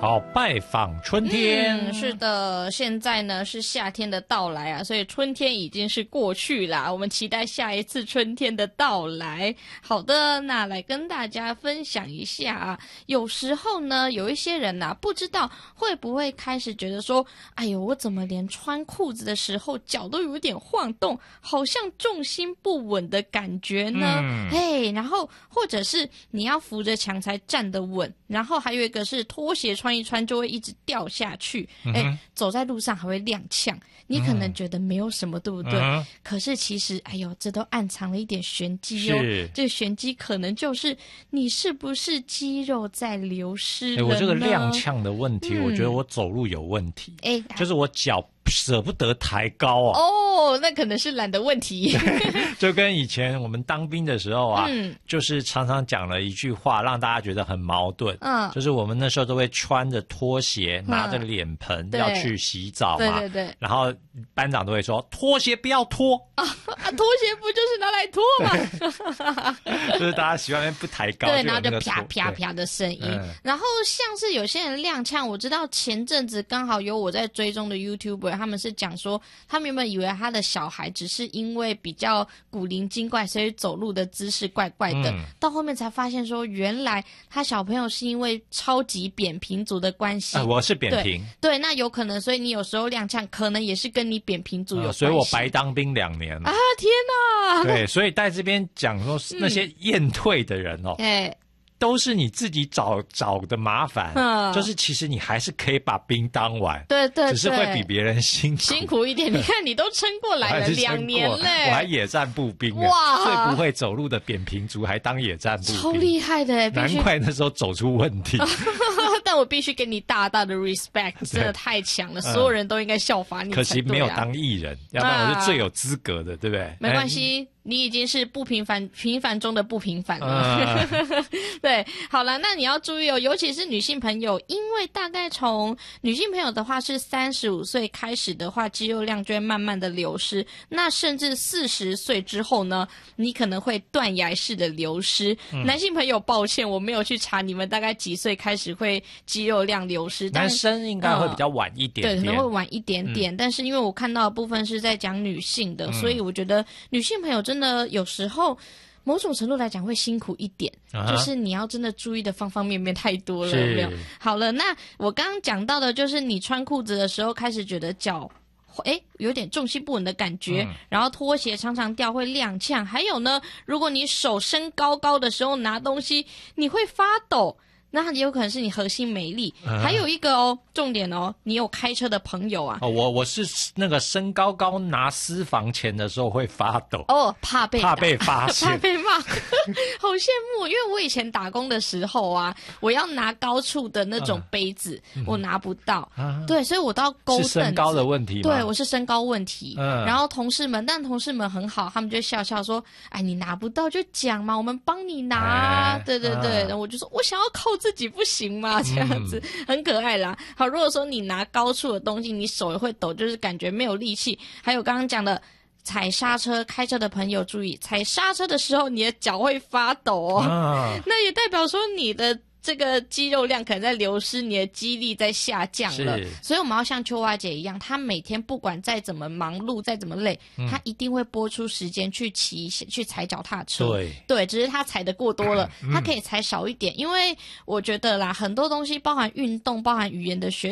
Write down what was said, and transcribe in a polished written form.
好，拜访春天。 是的，现在呢是夏天的到来啊，所以春天已经是过去啦，我们期待下一次春天的到来。好的，那来跟大家分享一下啊，有时候呢，有一些人啊，不知道会不会开始觉得说，哎呦，我怎么连穿裤子的时候脚都有点晃动，好像重心不稳的感觉呢？然后或者是你要扶着墙才站得稳，然后还有一个是拖鞋穿一穿就会一直掉下去，走在路上还会踉跄。你可能觉得没有什么，对不对？可是其实，哎呦，这都暗藏了一点玄机哦。这个玄机可能就是你是不是肌肉在流失了呢？ 我这个踉跄的问题，我觉得我走路有问题。就是我脚舍不得抬高啊。 哦，那可能是懒的问题。 就跟以前我们当兵的时候啊，就是常常讲了一句话，让大家觉得很矛盾。就是我们那时候都会穿着拖鞋，拿着脸盆要去洗澡嘛。对。然后班长都会说：“拖鞋不要脱啊！ 拖鞋不就是拿来脱吗？” 就是大家喜欢不抬高， 对，然后就啪啪啪的声音。然后像是有些人踉跄，我知道前阵子刚好有我在追踪的 YouTuber， 他们是讲说，他们原本以为他的小孩只是因为比较古灵精怪，所以走路的姿势怪怪的，到后面才发现说，原来他小朋友是因为超级扁平足的关系。 我是扁平。 对，那有可能，所以你有时候踉跄，可能也是跟你扁平足有关系。 所以我白当兵2年了。 天哪！ 对，所以在这边讲说，那些验退的人哦。都是你自己找的麻烦，就是其实你还是可以把兵当完， 对， 只是会比别人辛苦一点。你看你都撑过来了2年嘞， 我还野战步兵，哇，最不会走路的扁平足还当野战步兵， 超厉害的， 难怪那时候走出问题。 但我必须给你大大的 respect， 真的太强了，所有人都应该效法你才对啊。 可惜没有当艺人，要不然我是最有资格的，对不对？ 没关系。你已经是平凡中的不平凡了。对，好了，那你要注意哦，尤其是女性朋友，因为大概从女性朋友的话是35岁开始的话，肌肉量就会慢慢的流失，那甚至40岁之后呢，你可能会断崖式的流失。男性朋友抱歉，我没有去查你们大概几岁开始会肌肉量流失， 男生应该会比较晚一点点， 对，可能会晚一点点，但是因为我看到的部分是在讲女性的，所以我觉得女性朋友真的有时候某种程度来讲会辛苦一点，就是你要真的注意的方方面面太多了，有没有？好了，那我刚刚讲到的就是你穿裤子的时候开始觉得脚有点重心不稳的感觉，然后拖鞋常常掉会踉跄，还有呢，如果你手伸高高的时候拿东西你会发抖，那也有可能是你核心没力。还有一个重点你有开车的朋友啊。 我是那个身高高拿私房钱的时候会发抖。 怕被发现， 怕被骂。好羡慕，因为我以前打工的时候啊，我要拿高处的那种杯子，我拿不到。对，所以我都要勾凳子。 是身高的问题吗？ 对，我是身高问题。然后同事们很好，他们就笑笑说：“哎，你拿不到就讲嘛，我们帮你拿。”对。然后我就说：“我想要靠自己不行吗？”这样子很可爱啦。好，如果说你拿高处的东西，你手也会抖，就是感觉没有力气。还有刚刚讲的踩刹车，开车的朋友注意，踩刹车的时候你的脚会发抖那也代表说你的这个肌肉量可能在流失，你的肌力在下降了。所以我们要像秋花姐一样，她每天不管再怎么忙碌再怎么累，她一定会拨出时间去踩脚踏车。对，只是她踩得过多了，她可以踩少一点。因为我觉得啦，很多东西包含运动包含语言的学